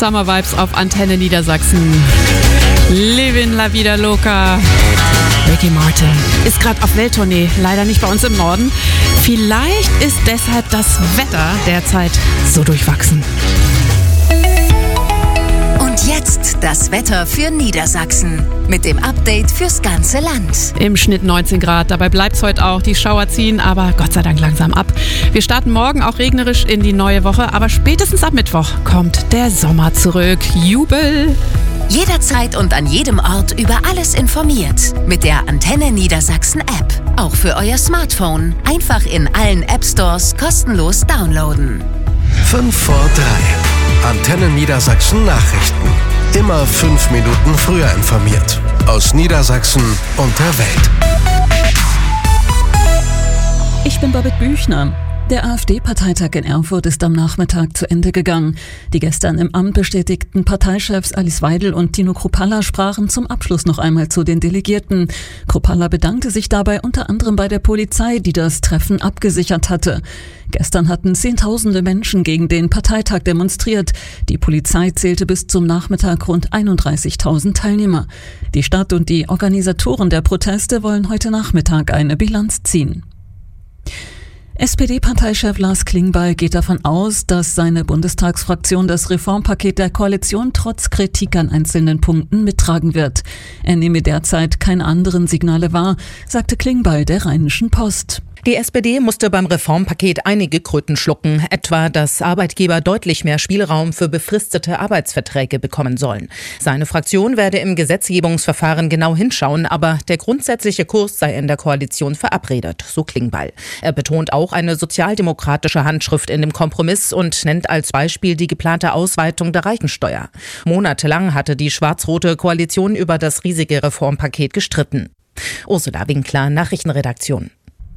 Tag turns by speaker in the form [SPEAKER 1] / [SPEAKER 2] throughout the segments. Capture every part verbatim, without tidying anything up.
[SPEAKER 1] Summer Vibes auf Antenne Niedersachsen. Livin la vida loca. Ricky Martin ist gerade auf Welttournee, leider nicht bei uns im Norden. Vielleicht ist deshalb das Wetter derzeit so durchwachsen.
[SPEAKER 2] Und jetzt das Wetter für Niedersachsen mit dem Update fürs ganze Land.
[SPEAKER 1] Im Schnitt neunzehn Grad, dabei bleibt es heute auch. Die Schauer ziehen aber Gott sei Dank langsam ab. Wir starten morgen auch regnerisch in die neue Woche, aber spätestens ab Mittwoch kommt der Sommer zurück. Jubel!
[SPEAKER 2] Jederzeit und an jedem Ort über alles informiert. Mit der Antenne Niedersachsen App. Auch für euer Smartphone. Einfach in allen App Stores kostenlos downloaden.
[SPEAKER 3] fünf vor drei. Antenne Niedersachsen Nachrichten. Immer fünf Minuten früher informiert. Aus Niedersachsen und der Welt.
[SPEAKER 4] Ich bin Babette Büchner. Der AfD-Parteitag in Erfurt ist am Nachmittag zu Ende gegangen. Die gestern im Amt bestätigten Parteichefs Alice Weidel und Tino Kruppalla sprachen zum Abschluss noch einmal zu den Delegierten. Kruppalla bedankte sich dabei unter anderem bei der Polizei, die das Treffen abgesichert hatte. Gestern hatten Zehntausende Menschen gegen den Parteitag demonstriert. Die Polizei zählte bis zum Nachmittag rund einunddreißigtausend Teilnehmer. Die Stadt und die Organisatoren der Proteste wollen heute Nachmittag eine Bilanz ziehen. S P D-Parteichef Lars Klingbeil geht davon aus, dass seine Bundestagsfraktion das Reformpaket der Koalition trotz Kritik an einzelnen Punkten mittragen wird. Er nehme derzeit keine anderen Signale wahr, sagte Klingbeil der Rheinischen Post.
[SPEAKER 5] Die S P D musste beim Reformpaket einige Kröten schlucken, etwa dass Arbeitgeber deutlich mehr Spielraum für befristete Arbeitsverträge bekommen sollen. Seine Fraktion werde im Gesetzgebungsverfahren genau hinschauen, aber der grundsätzliche Kurs sei in der Koalition verabredet, so Klingbeil. Er betont auch eine sozialdemokratische Handschrift in dem Kompromiss und nennt als Beispiel die geplante Ausweitung der Reichensteuer. Monatelang hatte die schwarz-rote Koalition über das riesige Reformpaket gestritten. Ursula Winkler, Nachrichtenredaktion.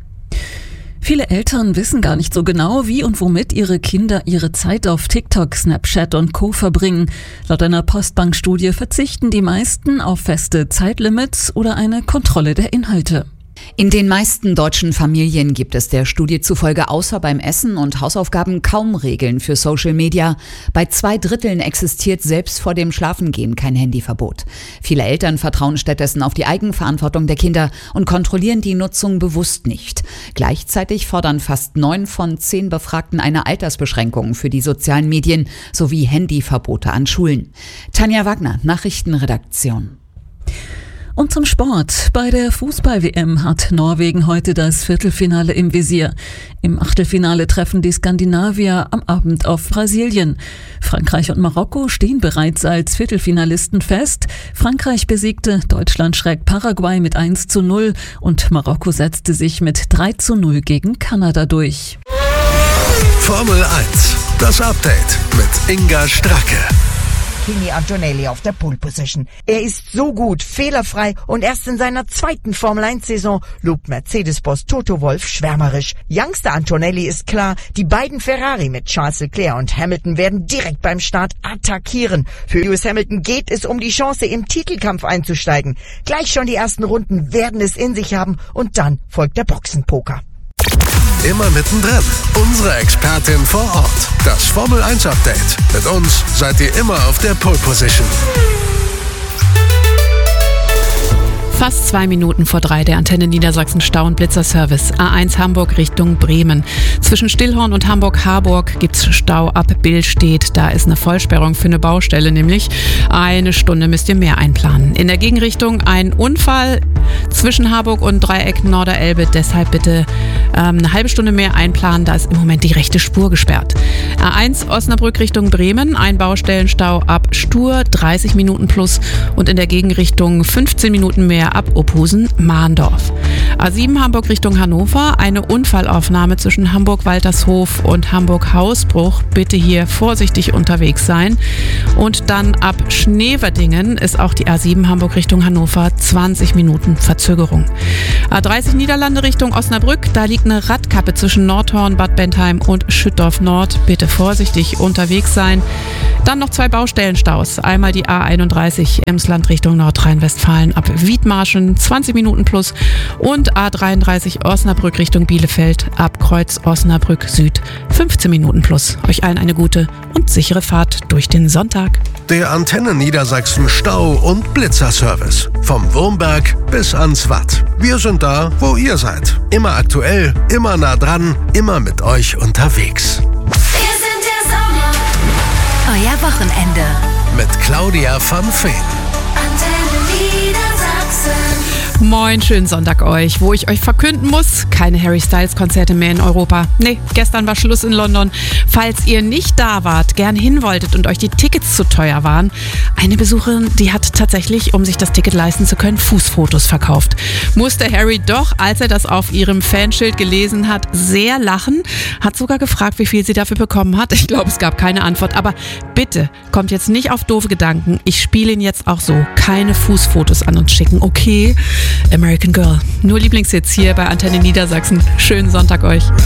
[SPEAKER 4] Viele Eltern wissen gar nicht so genau, wie und womit ihre Kinder ihre Zeit auf TikTok, Snapchat und Co. verbringen. Laut einer Postbank-Studie verzichten die meisten auf feste Zeitlimits oder eine Kontrolle der Inhalte.
[SPEAKER 6] In den meisten deutschen Familien gibt es der Studie zufolge außer beim Essen und Hausaufgaben kaum Regeln für Social Media. Bei zwei Dritteln existiert selbst vor dem Schlafengehen kein Handyverbot. Viele Eltern vertrauen stattdessen auf die Eigenverantwortung der Kinder und kontrollieren die Nutzung bewusst nicht. Gleichzeitig fordern fast neun von zehn Befragten eine Altersbeschränkung für die sozialen Medien sowie Handyverbote an Schulen. Tanja Wagner, Nachrichtenredaktion.
[SPEAKER 4] Und zum Sport. Bei der Fußball-W M hat Norwegen heute das Viertelfinale im Visier. Im Achtelfinale treffen die Skandinavier am Abend auf Brasilien. Frankreich und Marokko stehen bereits als Viertelfinalisten fest. Frankreich besiegte Deutschland schräg Paraguay mit eins zu null und Marokko setzte sich mit drei zu null gegen Kanada durch.
[SPEAKER 3] Formel eins, das Update mit Inga Stracke.
[SPEAKER 7] Kimi Antonelli auf der Pole Position. Er ist so gut, fehlerfrei und erst in seiner zweiten Formel eins Saison lobt Mercedes-Boss Toto Wolff schwärmerisch. Youngster Antonelli ist klar, die beiden Ferrari mit Charles Leclerc und Hamilton werden direkt beim Start attackieren. Für Lewis Hamilton geht es um die Chance, im Titelkampf einzusteigen. Gleich schon die ersten Runden werden es in sich haben und dann folgt der Boxenpoker.
[SPEAKER 3] Immer mittendrin. Unsere Expertin vor Ort. Das Formel eins Update. Mit uns seid ihr immer auf der Pole Position.
[SPEAKER 1] Fast zwei Minuten vor drei, der Antenne Niedersachsen Stau- und Blitzerservice. A eins Hamburg Richtung Bremen. Zwischen Stillhorn und Hamburg-Harburg gibt's Stau ab Billstedt. Da ist eine Vollsperrung für eine Baustelle, nämlich eine Stunde müsst ihr mehr einplanen. In der Gegenrichtung ein Unfall zwischen Harburg und Dreieck Norderelbe. Deshalb bitte ähm, eine halbe Stunde mehr einplanen. Da ist im Moment die rechte Spur gesperrt. A eins Osnabrück Richtung Bremen. Ein Baustellenstau ab Stur, dreißig Minuten plus. Und in der Gegenrichtung fünfzehn Minuten mehr ab Ophusen-Mahndorf. A sieben Hamburg Richtung Hannover, eine Unfallaufnahme zwischen Hamburg-Waltershof und Hamburg-Hausbruch. Bitte hier vorsichtig unterwegs sein. Und dann ab Schneverdingen ist auch die A sieben Hamburg Richtung Hannover, zwanzig Minuten Verzögerung. A dreißig Niederlande Richtung Osnabrück, da liegt eine Radkappe zwischen Nordhorn, Bad Bentheim und Schüttorf Nord. Bitte vorsichtig unterwegs sein. Dann noch zwei Baustellenstaus. Einmal die A einunddreißig Emsland Richtung Nordrhein-Westfalen ab Wiedmarschen, zwanzig Minuten plus. Und A dreiunddreißig Osnabrück Richtung Bielefeld ab Kreuz Osnabrück Süd, fünfzehn Minuten plus. Euch allen eine gute und sichere Fahrt durch den Sonntag.
[SPEAKER 3] Der Antenne Niedersachsen Stau- und Blitzerservice. Vom Wurmberg bis ans Watt. Wir sind da, wo ihr seid. Immer aktuell, immer nah dran, immer mit euch unterwegs.
[SPEAKER 2] Wir sind der Sommer. Euer Wochenende.
[SPEAKER 3] Mit Claudia von Feen.
[SPEAKER 2] Antenne Niedersachsen.
[SPEAKER 1] Moin, schönen Sonntag euch, wo ich euch verkünden muss, keine Harry Styles Konzerte mehr in Europa. Nee, gestern war Schluss in London. Falls ihr nicht da wart, gern hin wolltet und euch die Tickets zu teuer waren, eine Besucherin, die hat tatsächlich, um sich das Ticket leisten zu können, Fußfotos verkauft. Musste Harry doch, als er das auf ihrem Fanschild gelesen hat, sehr lachen, hat sogar gefragt, wie viel sie dafür bekommen hat. Ich glaube, es gab keine Antwort, aber bitte, kommt jetzt nicht auf doofe Gedanken. Ich spiele ihn jetzt auch so. Keine Fußfotos an uns schicken, okay? American Girl. Nur Lieblingshits hier bei Antenne Niedersachsen. Schönen Sonntag euch.